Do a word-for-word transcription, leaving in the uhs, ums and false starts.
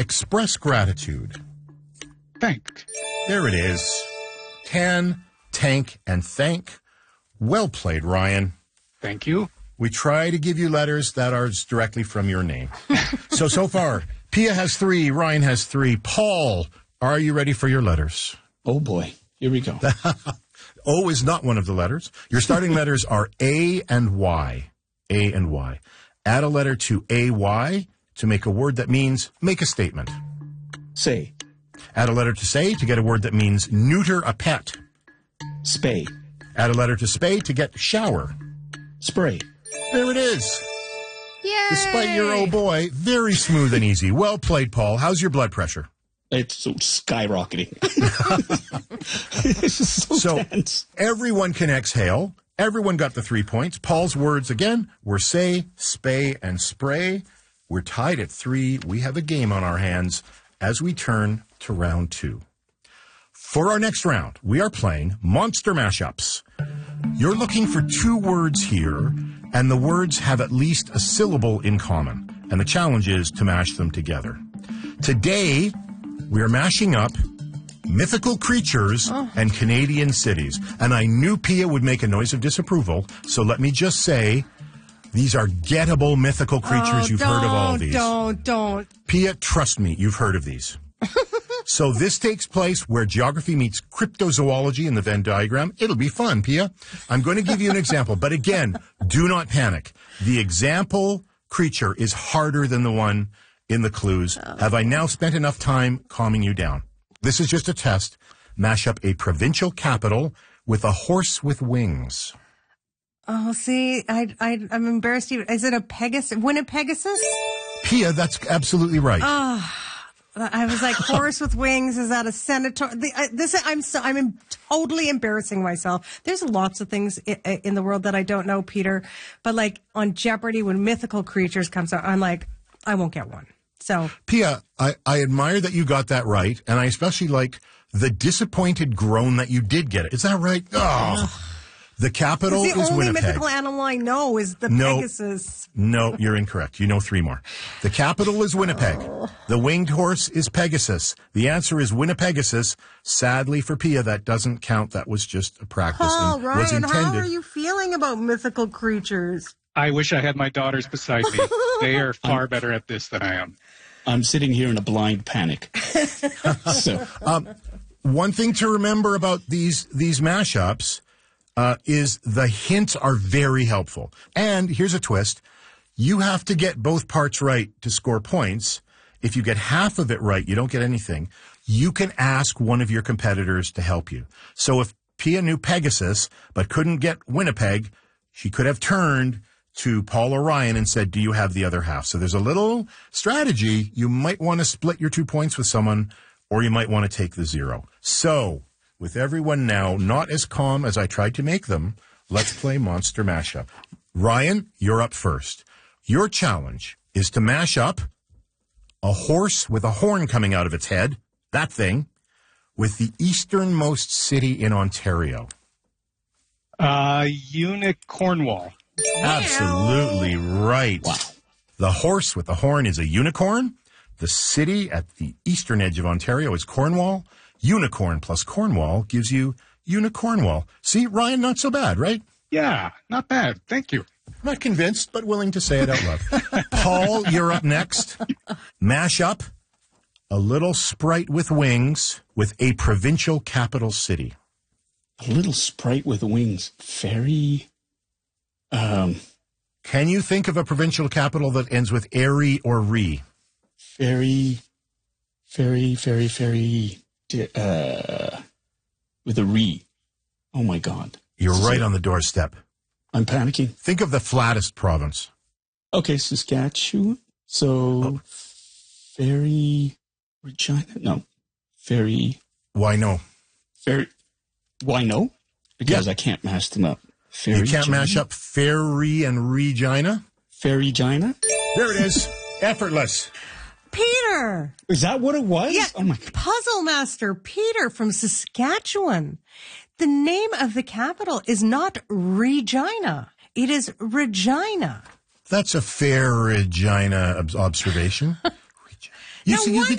express gratitude. Thank. There it is. Tan, tank, and thank. Well played, Ryan. Thank you. We try to give you letters that are directly from your name. so, so far, Pia has three, Ryan has three. Paul, are you ready for your letters? Oh, boy. Here we go. O is not one of the letters. Your starting letters are A and Y. A and Y. Add a letter to A Y to make a word that means make a statement. Say. Add a letter to say to get a word that means neuter a pet. Spay. Add a letter to spay to get shower. Spray. There it is. Yay! Despite your oh boy, very smooth and easy. Well played, Paul. How's your blood pressure? It's so skyrocketing. It's just so, So tense. everyone can exhale. Everyone got the three points. Paul's words again were say, spay, and spray. We're tied at three. We have a game on our hands as we turn to round two. For our next round, we are playing Monster Mashups. You're looking for two words here, and the words have at least a syllable in common. And the challenge is to mash them together. Today, we are mashing up mythical creatures Oh. and Canadian cities. And I knew Pia would make a noise of disapproval, so let me just say, these are gettable mythical creatures. Oh, You've heard of all don't, these. Don't, don't. Pia, trust me, you've heard of these. So this takes place where geography meets cryptozoology in the Venn diagram. It'll be fun, Pia. I'm going to give you an example, but again, do not panic. The example creature is harder than the one in the clues. Oh. Have I now spent enough time calming you down? This is just a test. Mash up a provincial capital with a horse with wings. Oh, see, I, I, I'm embarrassed. Even. Is it a Pegasus? Winnipegasus? Pia, that's absolutely right. Oh, I was like, horse with wings. Is that a senator? The, I, this, I'm so, I'm em- totally embarrassing myself. There's lots of things in, in the world that I don't know, Peter. But like on Jeopardy, when mythical creatures comes out, I'm like, I won't get one. So, Pia, I, I admire that you got that right, and I especially like the disappointed groan that you did get it. Is that right? Oh. The capital it's the is only Winnipeg. mythical animal I know is the No. Pegasus. No, you're incorrect. You know three more. The capital is Winnipeg. The winged horse is Pegasus. The answer is Winnipegasus. Sadly for Pia, that doesn't count. That was just a practice Oh, and was Ryan, intended. how are you feeling about mythical creatures? I wish I had my daughters beside me. They are far better at this than I am. I'm sitting here in a blind panic. So, One thing to remember about these these mashups uh, is the hints are very helpful. And here's a twist. You have to get both parts right to score points. If you get half of it right, you don't get anything. You can ask one of your competitors to help you. So if Pia knew Pegasus but couldn't get Winnipeg, she could have turned to Paul or Ryan and said, do you have the other half? So there's a little strategy. You might want to split your two points with someone, or you might want to take the zero. So, with everyone now not as calm as I tried to make them, let's play Monster Mashup. Ryan, you're up first. Your challenge is to mash up a horse with a horn coming out of its head, that thing, with the easternmost city in Ontario. Uh, Unit Cornwall. Absolutely right. wow. The horse with the horn is a unicorn. The city at the eastern edge of Ontario is Cornwall. Unicorn plus Cornwall gives you Unicornwall. See, Ryan, not so bad, right? Yeah, not bad. Thank you. Not convinced, but willing to say it out loud. Paul, you're up next. Mash up a little sprite with wings with a provincial capital city. A little sprite with wings. Very, um, Can you think of a provincial capital that ends with airy or re? very, very, very, very, uh, with a re. Oh my God. You're right on the doorstep. I'm panicking. Think of the flattest province. Okay, Saskatchewan. So, Oh. very, Regina? No. Very, Why no? very, why no? Because Yeah. I can't mash them up. You Very can't mash up Fairy and Regina? Fairy Gina? There it is. Effortless. Peter! Is that what it was? Yeah, Oh my God. Puzzle Master Peter from Saskatchewan. The name of the capital is not Regina. It is Regina. That's a fair Regina ob- observation. You Now, see, you why could